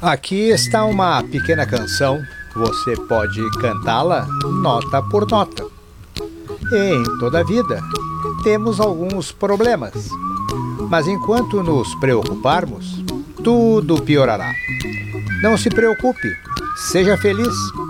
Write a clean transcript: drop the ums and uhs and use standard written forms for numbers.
Aqui está uma pequena canção. Você pode cantá-la nota por nota. Em toda a vida, temos alguns problemas. Mas enquanto nos preocuparmos, tudo piorará. Não se preocupe, seja feliz.